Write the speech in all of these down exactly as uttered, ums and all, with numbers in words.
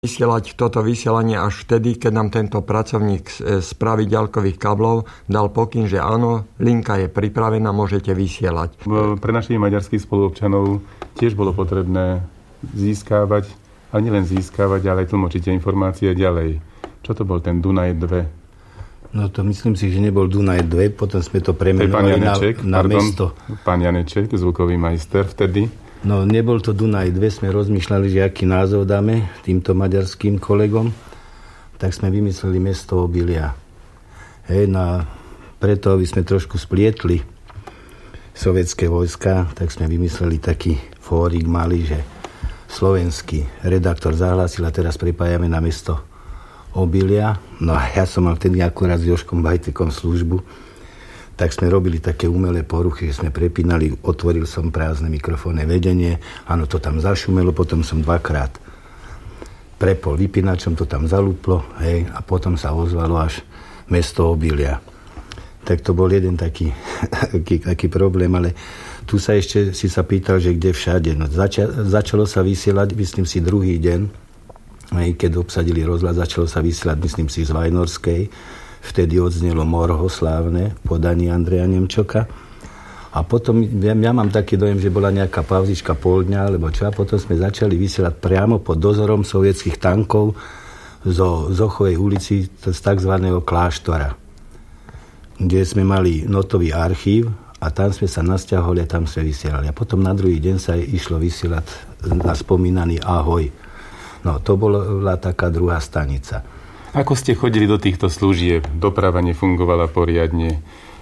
vysielať toto vysielanie až vtedy, keď nám tento pracovník z pravidiaľkových kablov dal pokyn, že áno, linka je pripravená, môžete vysielať. Pre našich maďarských spoluobčanov tiež bolo potrebné získavať, ale nielen získavať, ale aj tlmočiť informácie ďalej. Čo to bol ten Dunaj dva? No to myslím si, že nebol Dunaj dva, potom sme to premenovali na, na pardon, mesto. Pán Janeček, zvukový majster vtedy. No nebol to Dunaj dva, sme rozmýšľali, že aký názov dáme týmto maďarským kolegom, tak sme vymysleli mesto Obilia. Hej, no preto, aby sme trošku splietli sovietské vojska, tak sme vymysleli taký fórik malý, že slovenský redaktor zahlásil a teraz pripájame na mesto Obilia. No a ja som mal vtedy akurát s Jožkom Bajtekom službu, tak sme robili také umelé poruchy, že sme prepínali, otvoril som prázdne mikrofónne vedenie, áno, to tam zašumelo, potom som dvakrát prepol vypínačom, to tam zalúplo, hej, a potom sa ozvalo až mesto Obilia. Tak to bol jeden taký, taký, taký problém, ale tu sa ešte si sa pýtal, že kde všade. No, zača, začalo sa vysielať, myslím si, druhý deň, hej, keď obsadili rozhlas, začalo sa vysielať, myslím si, z Vajnorskej. Vtedy odznelo Morho slávne, podanie Andreja Nemčoka. A potom, ja, ja mám taký dojem, že bola nejaká pauzička pol dňa, alebo čo, a potom sme začali vysielať priamo pod dozorom sovietských tankov zo Zochovej ulici z takzvaného kláštora, kde sme mali notový archív a tam sme sa nasťahovali a tam sme vysielali. A potom na druhý deň sa išlo vysielať na spomínaný Ahoj. No, to bola taká druhá stanica. Ako ste chodili do týchto služieb? Doprava nefungovala poriadne, e,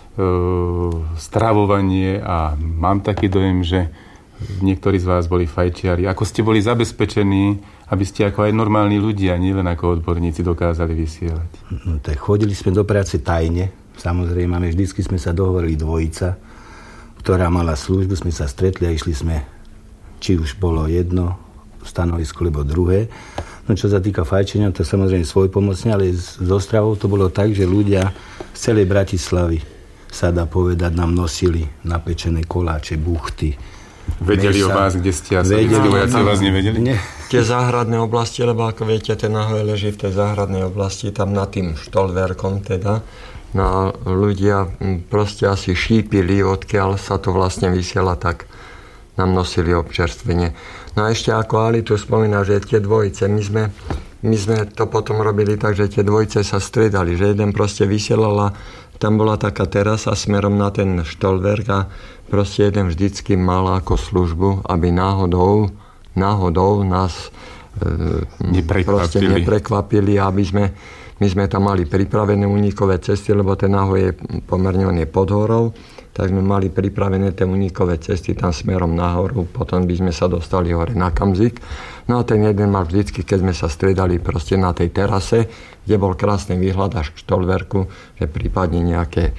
stravovanie a mám taký dojem, že niektorí z vás boli fajčiari. Ako ste boli zabezpečení, aby ste ako aj normálni ľudia, nielen ako odborníci, dokázali vysielať? No, tak chodili sme do práce tajne. Samozrejme, vždycky sme sa dohovorili dvojica, ktorá mala službu, sme sa stretli a išli sme, či už bolo jedno stanovisko, alebo druhé. No čo sa týka fajčenia, to samozrejme svojpomocne, ale z Ostravou to bolo tak, že ľudia z celej Bratislavy, sa dá povedať, nám nosili napečené koláče, buchty. Vedeli mesa, o vás, kde ste? A sovietskí vojaci o vás nevedeli? Nie. Tie záhradné oblasti, lebo ako viete, ten Ahoj leží v tej záhradnej oblasti, tam nad tým štolverkom teda. No ľudia proste asi šípili, odkiaľ sa to vlastne vysiela, tak nám nosili občerstvenie. No a ešte ako Ali tu spomína, že tie dvojice, my sme, my sme to potom robili tak, že tie dvojice sa striedali, že jeden proste vysielal a tam bola taká terasa smerom na ten štolverk a proste jeden vždycky mal ako službu, aby náhodou, náhodou nás e, proste neprekvapili, aby sme, my sme tam mali pripravené únikové cesty, lebo ten Ahoj je pomerne, on je pod horou, tak sme mali pripravené tie unikové cesty tam smerom nahoru, potom by sme sa dostali hore na Kamzik. No a ten jeden mal vždycky, keď sme sa striedali proste na tej terase, kde bol krásny výhľad až k štolverku, že prípadne nejaké e,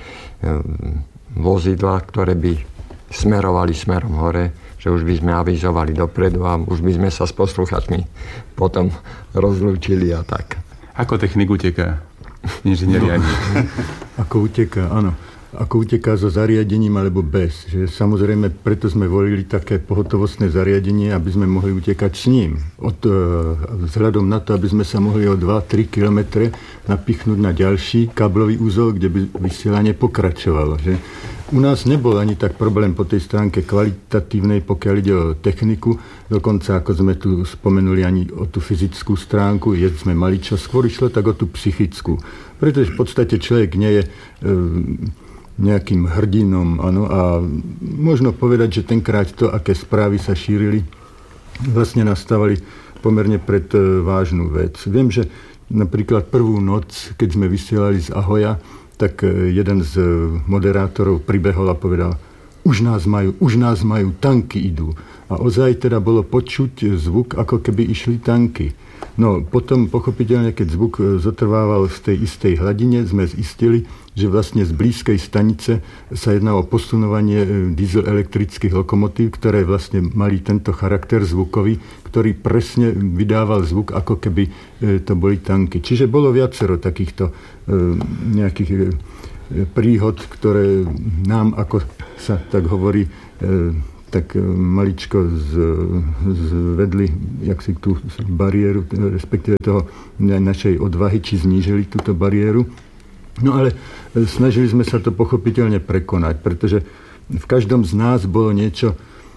vozidla, ktoré by smerovali smerom hore, že už by sme avizovali dopredu a už by sme sa s posluchačmi potom rozlúčili a tak. Ako technik uteká? Inžinier Janík. Ako uteká, áno. Ako uteká so zariadením alebo bez. Že samozrejme, preto sme volili také pohotovostné zariadenie, aby sme mohli utekať s ním. Od, vzhľadom na to, aby sme sa mohli o dva tri kilometre napichnúť na ďalší káblový úzol, kde by vysielanie pokračovalo. Že? U nás nebol ani tak problém po tej stránke kvalitatívnej, pokiaľ ide o techniku. Dokonca, ako sme tu spomenuli, ani o tú fyzickú stránku, jed sme mali čo. Skôr išlo tak o tú psychickú. Pretože v podstate človek nie je e, nejakým hrdinom, áno, a možno povedať, že tenkrát to, aké správy sa šírili, vlastne nastávali pomerne pred e, vážnu vec. Viem, že napríklad prvú noc, keď sme vysielali z Ahoja, tak e, jeden z e, moderátorov pribehol a povedal: už nás majú, už nás majú, tanky idú. A ozaj teda bolo počuť zvuk, ako keby išli tanky. No potom pochopiteľne, keď zvuk zotrvával v tej istej hladine, sme zistili, že vlastne z blízkej stanice sa jedná o posunovanie diesel-elektrických lokomotív, ktoré vlastne mali tento charakter zvukový, ktorý presne vydával zvuk, ako keby to boli tanky. Čiže bolo viacero takýchto nejakých príhod, ktoré nám, ako sa tak hovorí, tak maličko z, zvedli jak si tú bariéru, respektíve toho našej odvahy, či znížili túto bariéru. No ale snažili sme sa to pochopiteľne prekonať, pretože v každom z nás bolo niečo,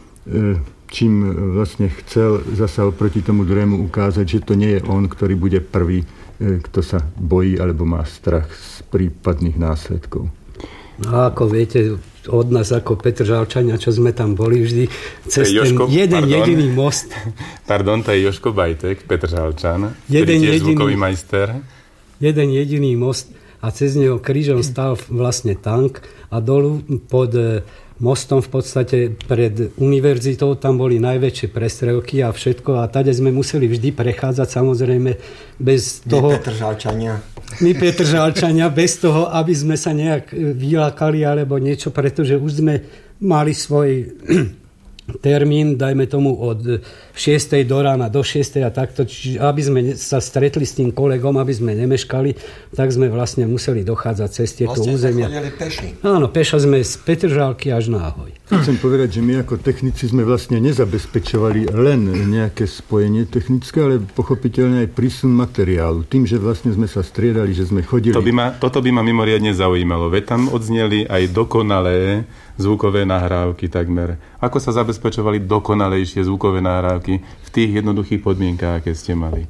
čím vlastne chcel zasa oproti tomu druhému ukázať, že to nie je on, ktorý bude prvý, kto sa bojí alebo má strach z prípadných následkov. No ako viete, od nás ako Petržalčania, čo sme tam boli vždy, cez ten Jožko, jeden pardon, jediný most. Pardon, to je Jožko Bajtek, Petržalčan, ktorý tiež zvukový majster. Jeden jediný most a cez neho krížom stál vlastne tank a dolu pod mostom v podstate pred univerzitou, tam boli najväčšie prestrelky a všetko a tade sme museli vždy prechádzať, samozrejme bez toho... My Petržalčania. My Petržalčania, bez toho, aby sme sa nejak vylákali alebo niečo, pretože už sme mali svoj termín, dajme tomu od šiestej do rána do šiestej a takto, čiže aby sme sa stretli s tým kolegom, aby sme nemeškali, tak sme vlastne museli dochádzať cez tieto vlastne územia. Vlastne peši. Áno, peša sme z Petržalky až na Ahoj. Chcem povedať, že my ako technici sme vlastne nezabezpečovali len nejaké spojenie technické, ale pochopiteľne aj prísun materiálu. Tým, že vlastne sme sa striedali, že sme chodili... To by ma, toto by ma mimoriadne zaujímalo, veď tam odzneli aj dokonalé zvukové nahrávky takmer. Ako sa zabezpečovali dokonalejšie zvukové nahrávky v tých jednoduchých podmienkách, aké ste mali?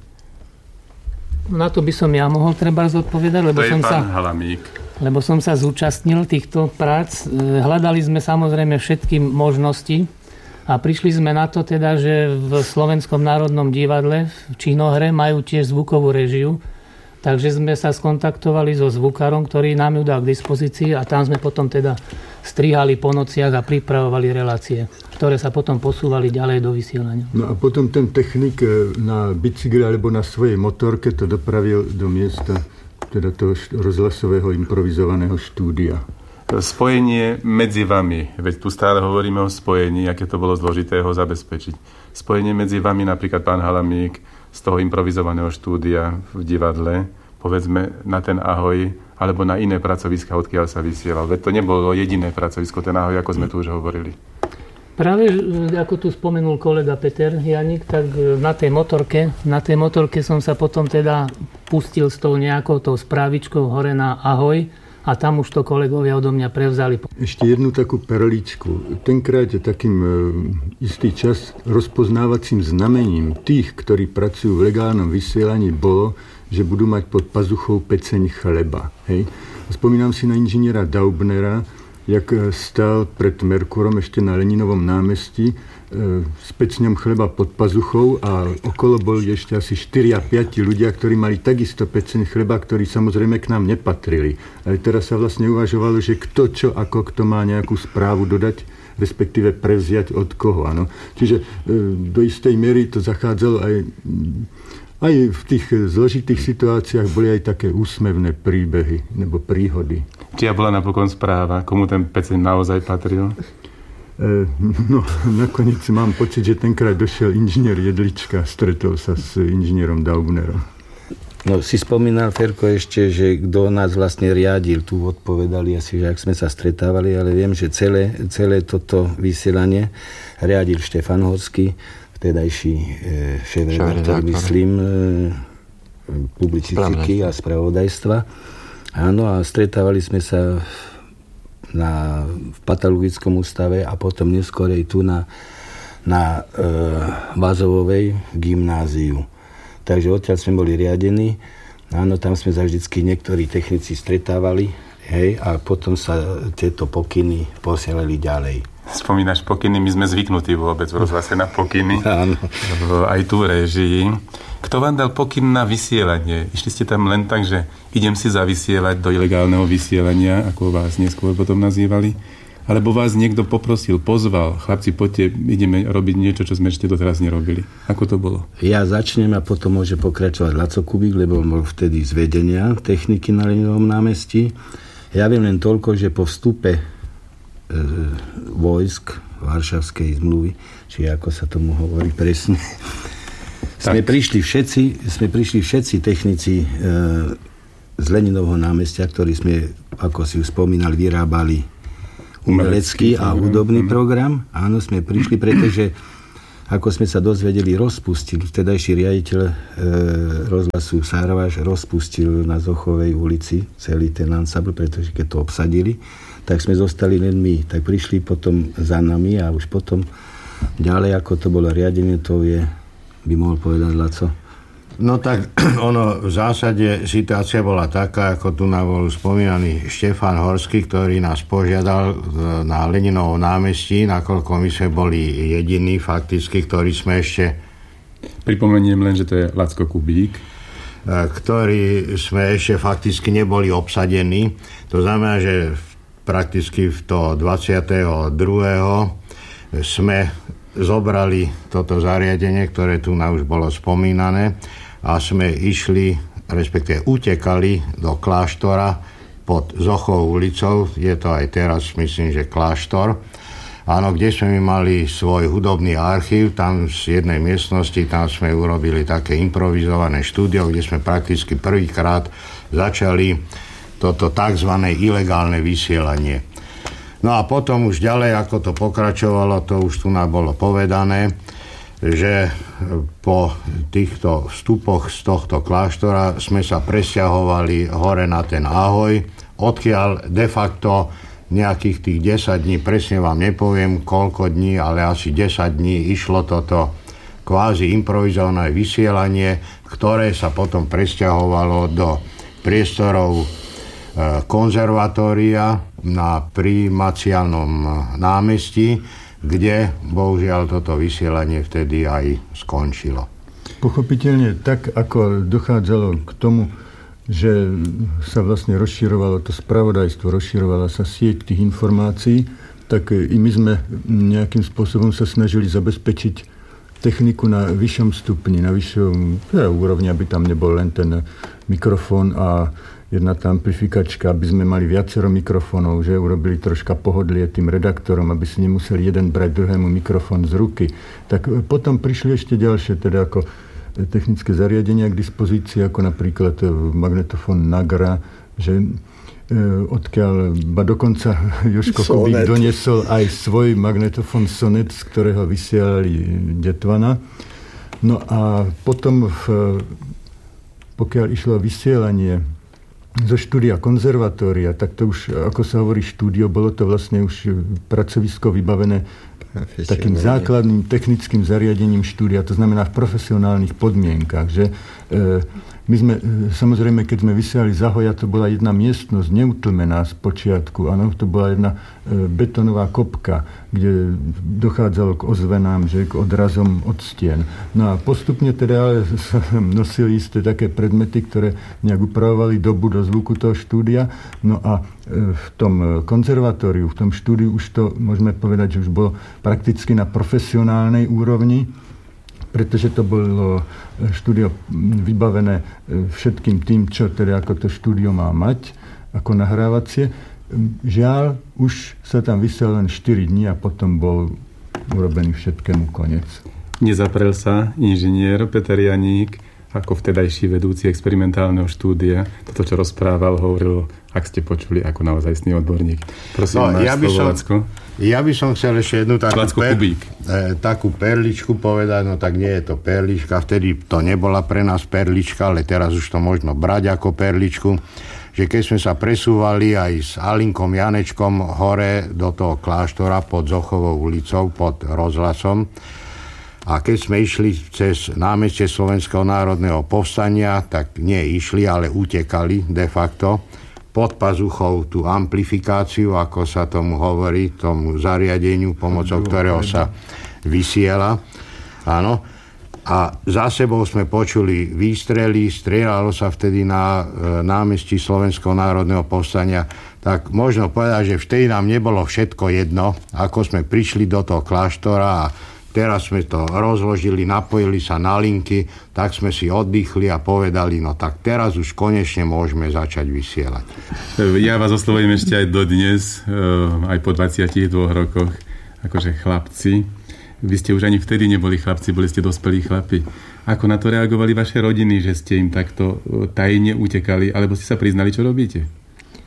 Na to by som ja mohol treba zodpovedať, lebo to som sa... Halamík. Lebo som sa zúčastnil týchto prác. Hľadali sme samozrejme všetky možnosti a prišli sme na to teda, že v Slovenskom národnom divadle v Činohre majú tiež zvukovú režiu. Takže sme sa skontaktovali so zvukárom, ktorý nám ju dal k dispozícii a tam sme potom teda strihali po nociach a pripravovali relácie, ktoré sa potom posúvali ďalej do vysielania. No a potom ten technik na bicykli alebo na svojej motorke to dopravil do miesta teda toho rozhlasového improvizovaného štúdia. Spojenie medzi vami, veď tu stále hovoríme o spojení, aké to bolo zložité ho zabezpečiť. Spojenie medzi vami, napríklad pán Halamík, z toho improvizovaného štúdia v divadle, povedzme na ten Ahoj, alebo na iné pracoviska, odkiaľ sa vysielal. Veď to nebolo jediné pracovisko, ten Ahoj, ako sme tu už hovorili. Práve, ako tu spomenul kolega Peter Janik, tak na tej motorke, na tej motorke som sa potom teda pustil s tou nejakou tou správičkou hore na Ahoj a tam už to kolegovia odo mňa prevzali. Ešte jednu takú perličku. Tenkrát je takým e, istý čas rozpoznávacím znamením tých, ktorí pracujú v legálnom vysielaní, bolo, že budú mať pod pazuchou peceň chleba. Hej? Spomínam si na inžiniera Daubnera, jak stál pred Merkurom ešte na Leninovom námestí e, s pecňom chleba pod pazuchou a okolo boli ešte asi štyri a päť ľudia, ktorí mali takisto peceň chleba, ktorí samozrejme k nám nepatrili. Ale teraz sa vlastne uvažovalo, že kto čo, ako kto má nejakú správu dodať, respektíve prevziať od koho. Áno. Čiže e, do istej miery to zachádzalo aj... Aj v tých zložitých situáciách boli aj také úsmevné príbehy nebo príhody. Čia bola napokon správa, komu ten peceň naozaj patril? E, no, nakoniec mám pocit, že tenkrát došiel inžinier Jedlička, stretol sa s inžinierom Daubnerom. No, si spomínal, Ferko, ešte, že kto nás vlastne riadil. Tu odpovedali asi, že ak sme sa stretávali, ale viem, že celé, celé toto vysielanie riadil Štefan Horský, vtedajší e, šéf-redaktor, myslím, e, publicistiky a spravodajstva. Áno, a stretávali sme sa na, v patologickom ústave a potom neskorej tu na, na e, Vazovovej gymnáziu. Takže odtiaľ sme boli riadení. Áno, tam sme sa vždycky niektorí technici stretávali, hej, a potom sa tieto pokyny posielali ďalej. Spomínaš pokyny, my sme zvyknutí vôbec v rozhlase na pokyny. Áno. Aj tu v réžii. Kto vám dal pokyn na vysielanie? Išli ste tam len tak, že idem si zavysielať do ilegálneho vysielania, ako vás neskôr potom nazývali? Alebo vás niekto poprosil, pozval, chlapci, poďte, ideme robiť niečo, čo sme ešte doteraz nerobili. Ako to bolo? Ja začnem a potom môže pokračovať Laco Kubík, lebo bol vtedy z vedenia techniky na Leninovom námestí. Ja viem len toľko, že po vstupe vojsk Varšavskej zmluvy, či ako sa tomu hovorí presne. Sme prišli všetci, sme prišli všetci technici e, z Leninovho námestia, ktorí sme, ako si už spomínali, vyrábali umelecký a hudobný program. Áno, sme prišli, pretože ako sme sa dozvedeli, rozpustil vtedajší riaditeľ e, rozhlasu Sarvaš, rozpustil na Zochovej ulici celý ten ansambl, pretože keď to obsadili, tak sme zostali len my. Tak prišli potom za nami a už potom ďalej, ako to bolo riadenie, to je, by mohol povedať Laco. No tak ono, v zásade situácia bola taká, ako tu nám bol spomínaný Štefan Horský, ktorý nás požiadal na Leninovom námestí, nakoľko my sme boli jediní fakticky, ktorí sme ešte... Pripomeniem len, že to je Lacko Kubík. Ktorí sme ešte fakticky neboli obsadení. To znamená, že prakticky v to dvadsiateho druhého sme zobrali toto zariadenie, ktoré tu na už bolo spomínané, a sme išli, respektíve utekali do kláštora pod Zochovou ulicou. Je to aj teraz, myslím, že kláštor. Áno, kde sme mali svoj hudobný archív, tam z jednej miestnosti, tam sme urobili také improvizované štúdio, kde sme prakticky prvýkrát začali toto tzv. Ilegálne vysielanie. No a potom už ďalej, ako to pokračovalo, to už tu nám bolo povedané, že po týchto vstupoch z tohto kláštora sme sa presťahovali hore na ten Ahoj, odkiaľ de facto nejakých tých desať dní, presne vám nepoviem koľko dní, ale asi desať dní išlo toto kvázi improvizované vysielanie, ktoré sa potom presťahovalo do priestorov konzervatória na Primaciálnom námestí, kde bohužiaľ toto vysielanie vtedy aj skončilo. Pochopiteľne tak, ako dochádzalo k tomu, že sa vlastne rozširovalo to spravodajstvo, rozširovala sa sieť tých informácií, tak i my sme nejakým spôsobom sa snažili zabezpečiť techniku na vyššom stupni, na vyššom ja, úrovni, aby tam nebol len ten mikrofón a jedna tá amplifikačka, aby sme mali viacero mikrofónov, že urobili troška pohodlie tým redaktorom, aby si nemuseli jeden brať druhému mikrofón z ruky. Tak potom prišli ešte ďalšie, teda ako technické zariadenia k dispozícii, ako napríklad magnetofón Nagra, že odkiaľ, ba dokonca Jožko Kubík doniesol aj svoj magnetofón Sonet, z ktorého vysielali Detvana. No a potom, v, pokiaľ išlo vysielanie zo štúdia konzervatória, tak to už, ako sa hovorí štúdio, bolo to vlastne už pracovisko vybavené takým základným technickým zariadením štúdia, to znamená v profesionálnych podmienkach, že e, my sme, samozrejme, keď sme vysielali Zahoja, to bola jedna miestnosť neutlmená z počiatku, áno, to bola jedna e, betonová kopka, kde dochádzalo k ozvenám, že k odrazom od stien. No a postupne teda sa nosili isté také predmety, ktoré nejak upravovali dobu do zvuku toho štúdia. No a e, v tom konzervatóriu, v tom štúdiu už to, môžeme povedať, že už bolo prakticky na profesionálnej úrovni, pretože to bolo štúdio vybavené všetkým tým, čo teda ako to štúdio má mať, ako nahrávacie. Žiaľ, už sa tam vysiel len štyri dní a potom bol urobený všetkému koniec. Nezaprel sa inžinier Peter Janík ako vtedajší vedúci experimentálneho štúdia. Toto, čo rozprával, hovoril, ak ste počuli, ako naozajstný odborník. Prosím, no, máš ja slovo, Lacko. Ja by som chcel ešte jednu takú, per, e, takú perličku povedať, no tak nie je to perlička, vtedy to nebola pre nás perlička, ale teraz už to možno brať ako perličku, že keď sme sa presúvali aj s Alinkom Janečkom hore do toho kláštora pod Zochovou ulicou, pod rozhlasom, a keď sme išli cez námestie Slovenského národného povstania, tak nie išli, ale utekali de facto pod pazuchou tú amplifikáciu, ako sa tomu hovorí, tomu zariadeniu, pomocou ktorého sa vysiela. Áno. A za sebou sme počuli výstrely, strieľalo sa vtedy na námestí Slovenského národného povstania. Tak možno povedať, že vtedy nám nebolo všetko jedno, ako sme prišli do toho kláštora a teraz sme to rozložili, napojili sa na linky, tak sme si oddychli a povedali, no tak teraz už konečne môžeme začať vysielať. Ja vás oslovujem ešte aj dodnes, aj po dvadsiatich dvoch rokoch, akože chlapci. Vy ste už ani vtedy neboli chlapci, boli ste dospelí chlapi. Ako na to reagovali vaše rodiny, že ste im takto tajne utekali, alebo ste sa priznali, čo robíte?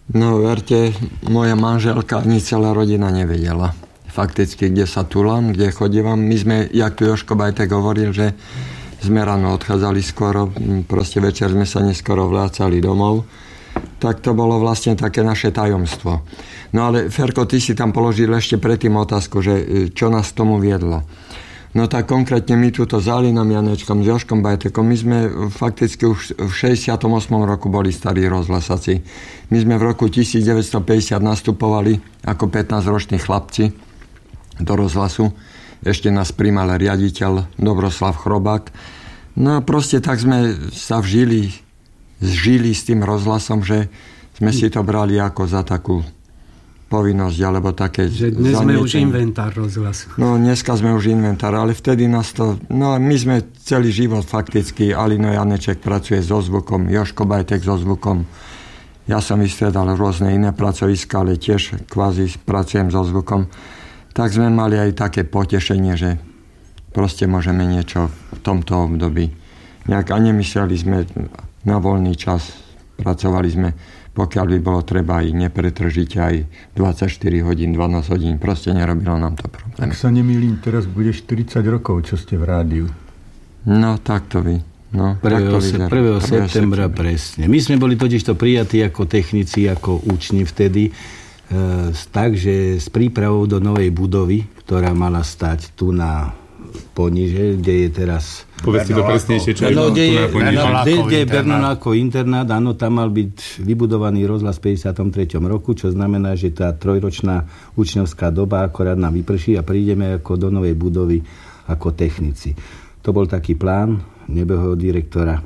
No verte, moja manželka ani celá rodina nevedela. Fakticky, kde sa tulám, kde chodívam. My sme, jak tu Jožko Bajtek hovoril, že sme ráno odchádzali skoro, proste večer sme sa neskoro vlácali domov. Tak to bolo vlastne také naše tajomstvo. No ale Ferko, ty si tam položil ešte predtým otázku, že čo nás k tomu viedlo. No tak konkrétne my túto s Alinom Janečkom, s Jožkom Bajtekom, my sme fakticky už v šesťdesiatom ôsmom roku boli starí rozhlasáci. My sme v roku devätnásťstopäťdesiat nastupovali ako pätnásťroční chlapci do rozhlasu. Ešte nás primal riaditeľ Dobroslav Chrobák. No a proste tak sme sa vžili, zžili s tým rozhlasom, že sme si to brali ako za takú povinnosť, alebo také... Že dnes sme už inventár rozhlasu. No, dneska sme už inventár, ale vtedy nás to... No, my sme celý život fakticky, Alino Janeček pracuje so zvukom, Jožko Bajtek so zvukom. Ja som vystredal rôzne iné pracoviska, ale tiež kvázi pracujem so zvukom. Tak sme mali aj také potešenie, že proste môžeme niečo v tomto období. Nejak a nemysleli sme na voľný čas, pracovali sme, pokiaľ by bolo treba aj nepretržite, aj dvadsaťštyri hodín, dvanásť hodín, proste nerobilo nám to problém. Ak sa nemýlim, teraz bude štyridsať rokov, čo ste v rádiu. No, tak to vy. No, prvého septembra presne. My sme boli totižto prijatí ako technici, ako učni vtedy, e, takže s prípravou do novej budovy, ktorá mala stať tu na Poniže, kde je teraz... Povedzte to presnejšie, čo je no, tu na Poniže. Kde je Bernolákov internát, áno, tam mal byť vybudovaný rozhlas v päťdesiatom treťom roku, čo znamená, že tá trojročná učňovská doba akorát nám vyprší a prídeme ako do novej budovy ako technici. To bol taký plán nebehého direktora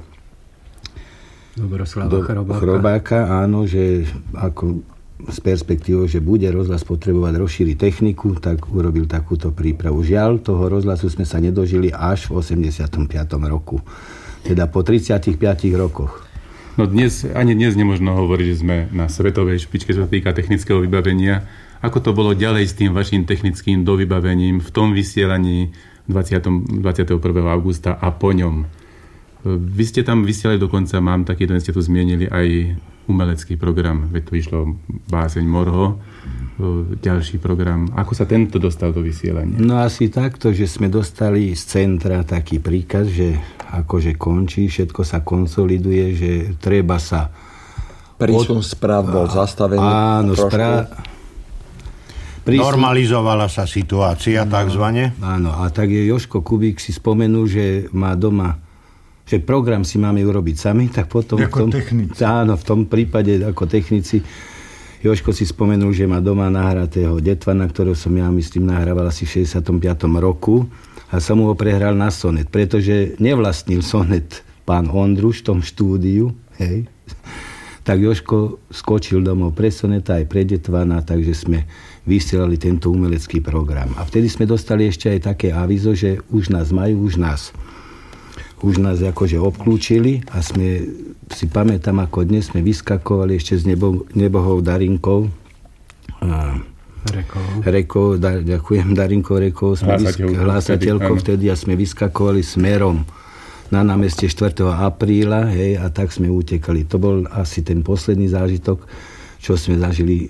Dobroslava do Chrobáka. Chrobáka, áno, že ako s perspektívou, že bude rozhlas potrebovať rozšíriť techniku, tak urobil takúto prípravu. Žiaľ, toho rozhlasu sme sa nedožili až v osemdesiatom piatom roku. Teda po tridsiatich piatich rokoch. No dnes, ani dnes nemožno hovoriť, že sme na svetovej špičke, čo sa týka technického vybavenia. Ako to bolo ďalej s tým vašim technickým dovybavením v tom vysielaní dvadsiateho prvého augusta a po ňom? Vy ste tam vysielali dokonca, mám taký, ten ste tu zmienili, aj umelecký program, veď tu išlo Báseň Morho, ďalší program. Ako sa tento dostal do vysielania? No asi takto, že sme dostali z centra taký príkaz, že akože končí, všetko sa konsoliduje, že treba sa... Prísun od... správ bol zastavený. Áno, správ... Prísun... Normalizovala sa situácia, no, takzvané. Áno, a tak je Jožko Kubík si spomenul, že má doma že program si máme urobiť sami, tak potom... Ako v tom, technici. Áno, v tom prípade ako technici Jožko si spomenul, že má doma nahratého Detvana, ktorého som ja, myslím, nahrával asi v šesťdesiatom piatom roku a som mu ho prehral na sonet, pretože nevlastnil sonet pán Ondruš v tom štúdiu, hej. Tak Jožko skočil domov pre soneta aj pre Detvana, takže sme vysielali tento umelecký program. A vtedy sme dostali ešte aj také avizo, že už nás majú, už nás už nás akože obklúčili a sme, si pamätám, ako dnes sme vyskakovali ešte s nebo, nebohou Darinkou. A Rekou. Rekou, da, ďakujem, Darinkou Rekou. Sme Hlásateľkou, hlásateľkou vtedy, vtedy a sme vyskakovali smerom na námestie štvrtého apríla, hej, a tak sme utekali. To bol asi ten posledný zážitok, čo sme zažili e,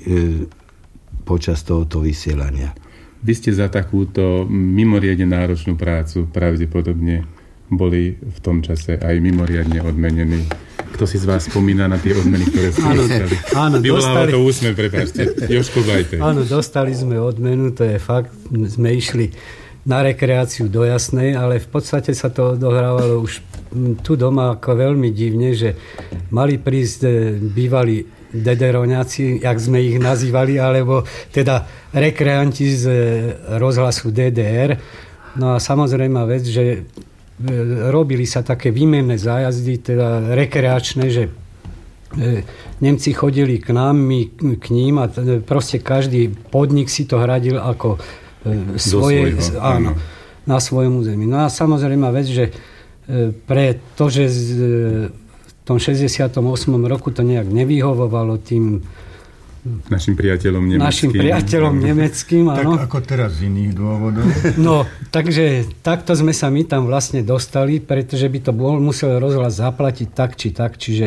počas tohoto vysielania. Vy ste za takúto mimoriadne náročnú prácu pravdepodobne boli v tom čase aj mimoriadne odmenení. Kto si z vás spomína na tie odmeny, ktoré ste dostali? Áno, Vyvoláva dostali... to úsmev, prepáčte. Jožko Bajtek. Áno, dostali sme odmenu, to je fakt. Sme išli na rekreáciu do Jasnej, ale v podstate sa to odohrávalo už tu doma ako veľmi divne, že mali prísť bývalí dederoňáci, jak sme ich nazývali, alebo teda rekreanti z rozhlasu dé dé er. No a samozrejme vec, že robili sa také výmenné zájazdy, teda rekreačné, že Nemci chodili k nám, my k ním a proste každý podnik si to hradil ako svoje, svojho, áno, na svojom území. No a samozrejme vec, že pre to, že v tom šesťdesiatom ôsmom roku to nejak nevyhovovalo tým Našim priateľom nemeckým. Našim priateľom nemeckým, áno. Tak ako teraz z iných dôvodov. No, takže takto sme sa my tam vlastne dostali, pretože by to bol, musel rozhlas zaplatiť tak či tak, čiže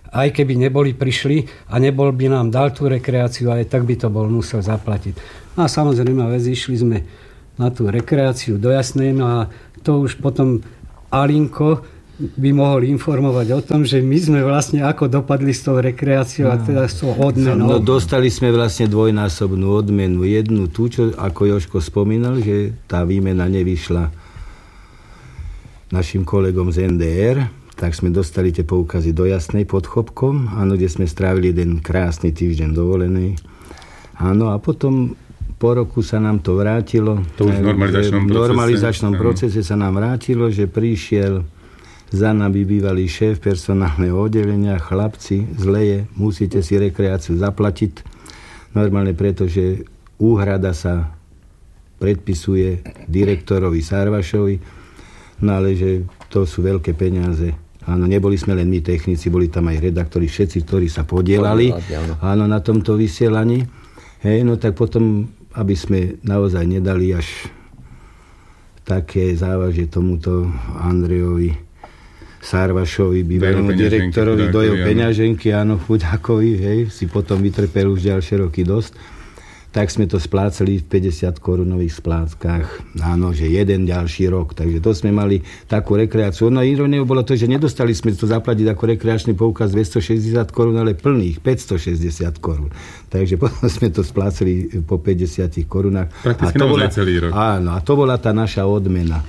aj keby neboli prišli a nebol by nám dal tú rekreáciu, aj tak by to bol musel zaplatiť. A samozrejme, vec, išli sme na tú rekreáciu do Jasnej, no a to už potom Alinko by mohol informovať o tom, že my sme vlastne ako dopadli s tou rekreáciou a teda s tou odmenou. No, dostali sme vlastne dvojnásobnú odmenu. Jednu tú, čo ako Jožko spomínal, že tá výmena nevyšla našim kolegom z en dé er, tak sme dostali tie poukazy do Jasnej pod Chopkom, áno, kde sme strávili jeden krásny týždeň dovolený. Áno, a potom po roku sa nám to vrátilo. To už v normalizačnom procese. V normalizačnom procese sa nám vrátilo, že prišiel za nami bývalý šéf personálneho oddelenia, chlapci, zle je, musíte si rekreáciu zaplatiť. Normálne preto, že úhrada sa predpisuje direktorovi Sarvašovi, no ale že to sú veľké peniaze. Áno, neboli sme len my technici, boli tam aj redaktori, všetci, ktorí sa podielali áno, na tomto vysielaní. Hej, no tak potom, aby sme naozaj nedali až také závažie tomuto Andrejovi Sarvašovi, bývalému direktorovi, do jeho peňaženky, áno, chudákovi, hej, si potom vytrpel už ďalšie roky dosť. Tak sme to splácali v päťdesiat korunových spláckach. Áno, že jeden ďalší rok. Takže to sme mali takú rekreáciu. No ironiou bolo to, že nedostali sme to zaplatiť ako rekreačný poukaz dvestošesťdesiat korún, ale plných päťstošesťdesiat korún. Takže potom sme to splácali po päťdesiat korunách. Prakticky naozaj celý rok. Áno, a to bola tá naša odmena.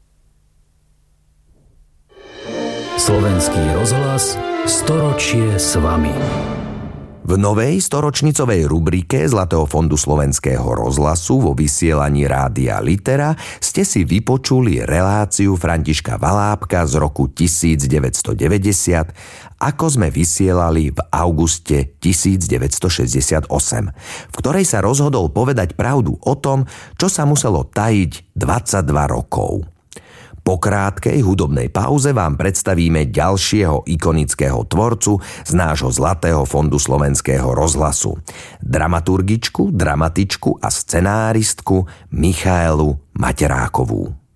Slovenský rozhlas storočie s vami. V novej storočnicovej rubrike Zlatého fondu Slovenského rozhlasu vo vysielaní Rádia Litera ste si vypočuli reláciu Františka Valábka z roku devätnásťstodeväťdesiat, ako sme vysielali v auguste devätnásťstošesťdesiatosem, v ktorej sa rozhodol povedať pravdu o tom, čo sa muselo tajiť dvadsaťdva rokov. Po krátkej hudobnej pauze vám predstavíme ďalšieho ikonického tvorcu z nášho Zlatého fondu Slovenského rozhlasu. Dramaturgičku, dramatičku a scenáristku Michaelu Materákovú.